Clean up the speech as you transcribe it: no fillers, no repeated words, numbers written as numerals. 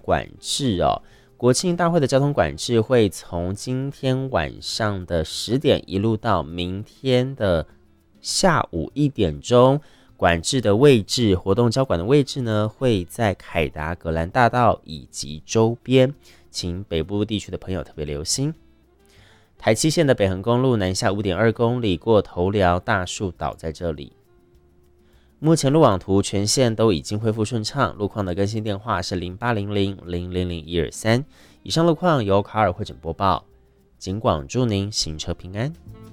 管制哦。国庆大会的交通管制会从今天晚上的10点一路到明天的下午1点钟。管制的位置，活动交管的位置呢，会在凯达格兰大道以及周边，请北部地区的朋友特别留心。台七线的北横公路南下5.2公里，过头寮大树岛在这里。目前路网图全线都已经恢复顺畅，路况的更新电话是0800000123。以上路况由卡尔会诊播报，警广祝您行车平安。